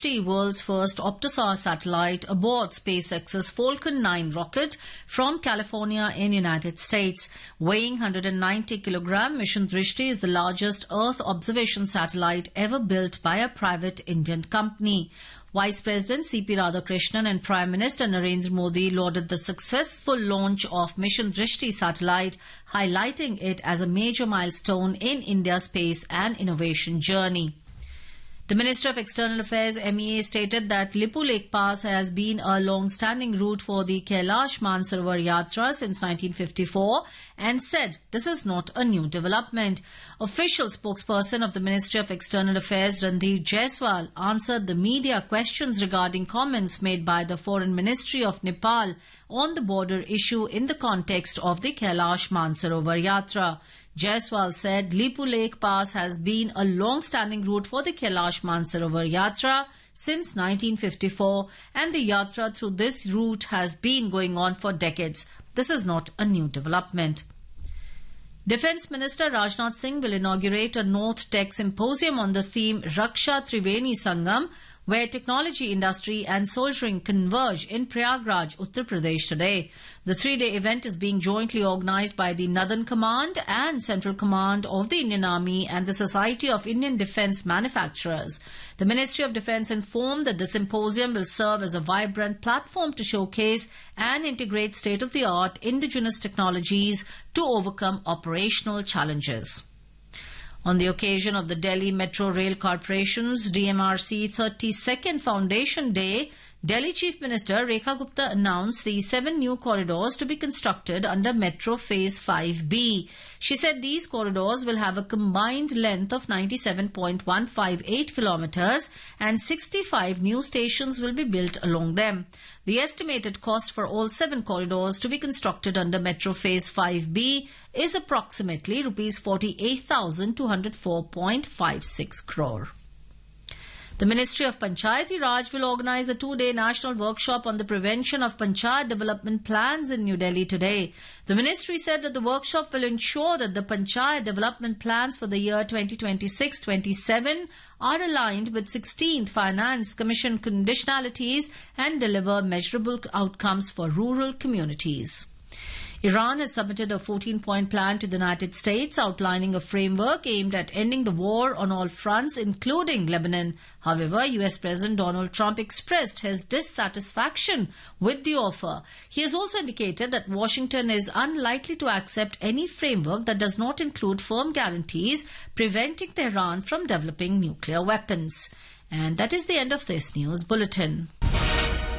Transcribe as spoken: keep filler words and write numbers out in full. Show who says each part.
Speaker 1: The world's first Optosar satellite aboard SpaceX's Falcon nine rocket from California in United States. Weighing one hundred ninety kilograms, Mission Drishti is the largest Earth observation satellite ever built by a private Indian company. Vice President C P Radhakrishnan and Prime Minister Narendra Modi lauded the successful launch of Mission Drishti satellite, highlighting it as a major milestone in India's space and innovation journey. The Minister of External Affairs M E A stated that Lipu Lake Pass has been a long-standing route for the Kailash Mansarovar Yatra since nineteen fifty-four and said this is not a new development. Official spokesperson of the Ministry of External Affairs Randhir Jaiswal answered the media questions regarding comments made by the Foreign Ministry of Nepal on the border issue in the context of the Kailash Mansarovar Yatra. Jaiswal said Lipu Lake Pass has been a long-standing route for the Kailash Mansarovar Yatra since nineteen fifty-four and the Yatra through this route has been going on for decades. This is not a new development. Defence Minister Rajnath Singh will inaugurate a North Tech Symposium on the theme Raksha Triveni Sangam, where technology industry and soldiering converge in Prayagraj, Uttar Pradesh today. The three-day event is being jointly organised by the Northern Command and Central Command of the Indian Army and the Society of Indian Defence Manufacturers. The Ministry of Defence informed that the symposium will serve as a vibrant platform to showcase and integrate state-of-the-art indigenous technologies to overcome operational challenges. On the occasion of the Delhi Metro Rail Corporation's D M R C thirty-second Foundation Day, Delhi Chief Minister Rekha Gupta announced the seven new corridors to be constructed under Metro Phase five B. She said these corridors will have a combined length of ninety-seven point one five eight kilometers and sixty-five new stations will be built along them. The estimated cost for all seven corridors to be constructed under Metro Phase five B is approximately rupees forty-eight thousand two hundred four point five six crore. The Ministry of Panchayati Raj will organize a two-day national workshop on the prevention of Panchayat development plans in New Delhi today. The ministry said that the workshop will ensure that the Panchayat development plans for the year twenty twenty-six twenty-seven are aligned with sixteenth Finance Commission conditionalities and deliver measurable outcomes for rural communities. Iran has submitted a fourteen-point plan to the United States outlining a framework aimed at ending the war on all fronts, including Lebanon. However, U S President Donald Trump expressed his dissatisfaction with the offer. He has also indicated that Washington is unlikely to accept any framework that does not include firm guarantees preventing Tehran from developing nuclear weapons. And that is the end of this news bulletin.